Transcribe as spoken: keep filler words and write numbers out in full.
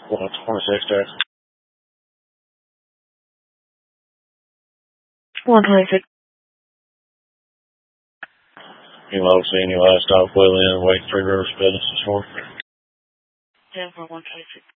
one twenty-six, Jackson. one twenty-six. You know, seeing your last stop, William, Wake Three Rivers Business this morning. ten for one twenty-six.